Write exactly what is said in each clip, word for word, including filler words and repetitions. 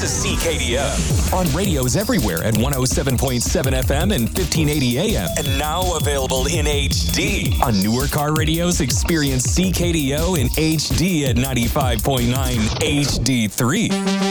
to C K D O. On radios everywhere at one oh seven point seven F M and fifteen eighty A M. And now available in H D. On newer car radios, experience C K D O in H D at ninety-five point nine H D three.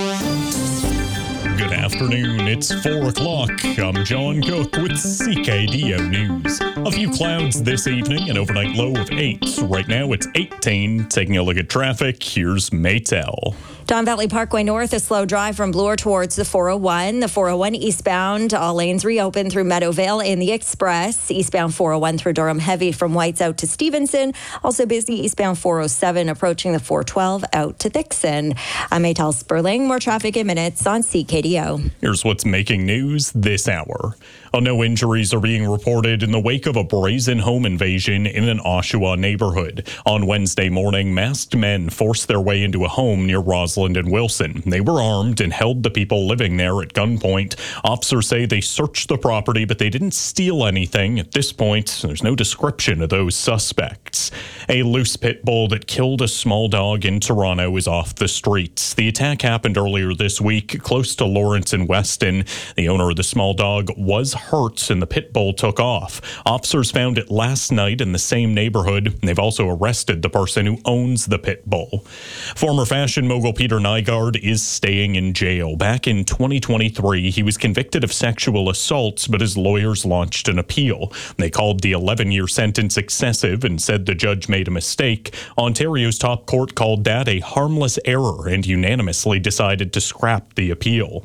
Good afternoon, it's four o'clock. I'm John Cook with C K D O News. A few clouds this evening, an overnight low of eight. Right now it's eighteen. Taking a look at traffic, here's Maytel. Don Valley Parkway North, a slow drive from Bloor towards the four oh one. The four oh one eastbound, all lanes reopened through Meadowvale in the Express. Eastbound four oh one through Durham heavy from Whites out to Stevenson. Also busy eastbound four oh seven approaching the four twelve out to Dixon. I'm Maytel Sperling. More traffic in minutes on C K D O. Here's what's making news this hour. Oh, no injuries are being reported in the wake of a brazen home invasion in an Oshawa neighborhood. On Wednesday morning, masked men forced their way into a home near Roslyn and Wilson. They were armed and held the people living there at gunpoint. Officers say they searched the property, but they didn't steal anything. At this point, there's no description of those suspects. A loose pit bull that killed a small dog in Toronto is off the streets. The attack happened earlier this week, close to Lawrence and Weston. The owner of the small dog was hurt and the pit bull took off. Officers found it last night in the same neighborhood. They've also arrested the person who owns the pit bull. Former fashion mogul Peter Nygard is staying in jail. Back in twenty twenty-three, he was convicted of sexual assaults, but his lawyers launched an appeal. They called the eleven-year sentence excessive and said the judge made a mistake. Ontario's top court called that a harmless error and unanimously decided to scrap the appeal.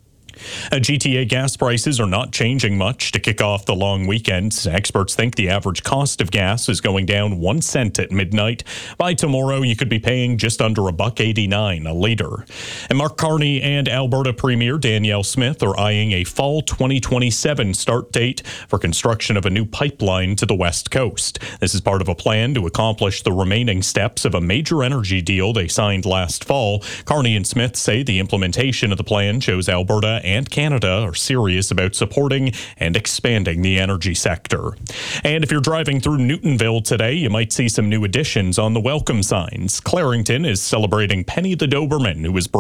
Uh, G T A gas prices are not changing much to kick off the long weekend. Experts think the average cost of gas is going down one cent at midnight. By tomorrow, you could be paying just under a buck eighty-nine a liter. And Mark Carney and Alberta Premier Danielle Smith are eyeing a fall twenty twenty-seven start date for construction of a new pipeline to the West Coast. This is part of a plan to accomplish the remaining steps of a major energy deal they signed last fall. Carney and Smith say the implementation of the plan shows Alberta and Canada are serious about supporting and expanding the energy sector. And if you're driving through Newtonville today, you might see some new additions on the welcome signs. Clarington is celebrating Penny the Doberman, who was